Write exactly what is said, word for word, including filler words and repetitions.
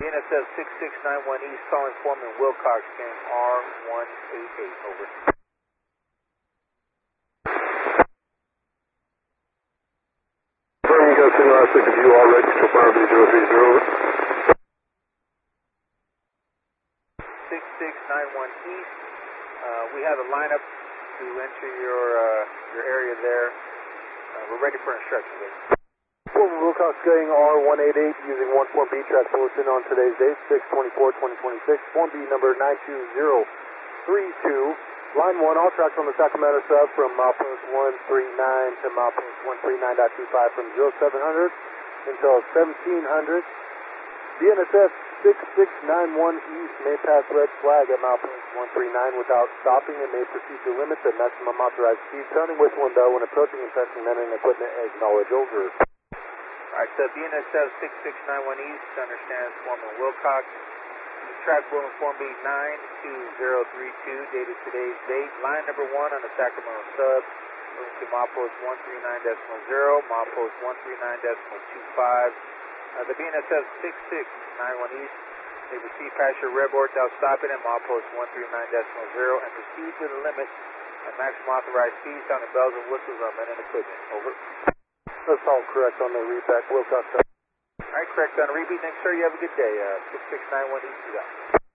B N S F six six nine one East calling Foreman Wilcox, game R one eighty-eight, over. You got single aspect of view all ready to fire B zero three zero. six six nine one East, uh, we have a lineup to enter your uh, your area there. Uh, we're ready for instructions. Foreman Wilcox getting R one eighty-eight using one form B track bulletin on today's date, six twenty-four twenty twenty-six. Form B number nine two zero three two. Line one, all tracks on the Sacramento sub from milepost one three nine to milepost one three nine point two five from zero seven hundred until seventeen hundred. B N S F six six nine one East may pass red flag at milepost one three nine without stopping and may proceed to limit the maximum authorized speed. Sounding whistle and bell when approaching and testing men and equipment. Acknowledge, over. Alright, so B N S F six six nine one East understands Foreman Wilcox. Track will inform B nine two zero three two, dated today's date. Line number one on the Sacramento sub, moving to milepost one three nine point zero, milepost one three nine point two five. Uh, the B N S F six six nine one East may proceed past your red board without stopping at milepost one three nine point zero and proceed to the limit at maximum authorized speed, sounding bells and whistles on men and equipment. Over. That's all correct on the readback. Wilcox. Alright, correct on the repeat. Next, sir, you have a good day. Uh, six six nine one East is out.